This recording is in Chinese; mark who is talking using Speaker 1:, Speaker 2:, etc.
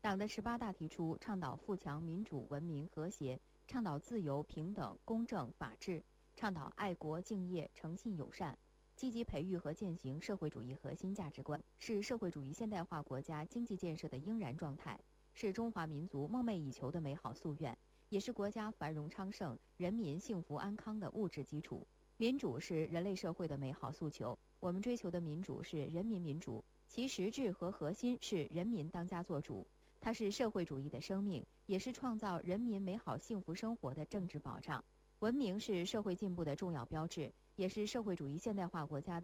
Speaker 1: 党的18大提出倡导富强、民主、文明、和谐，倡导自由、平等、公正、法治，倡导爱国、敬业、诚信、友善，积极培育和践行社会主义核心价值观，是社会主义现代化国家经济建设的应然状态，是中华民族梦寐以求的美好夙愿，也是国家繁荣昌盛、人民幸福安康的物质基础。民主是人类社会的美好诉求，我们追求的民主是人民民主，其实质和核心是人民当家作主，它是社会主义的生命，也是创造人民美好幸福生活的政治保障。文明是社会进步的重要标志，也是社会主义现代化国家的